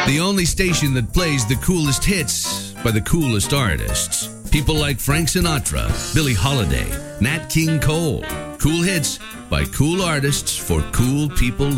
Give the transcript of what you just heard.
The only station that plays the coolest hits by the coolest artists. People like Frank Sinatra, Billie Holiday, Nat King Cole. Cool hits by cool artists for cool people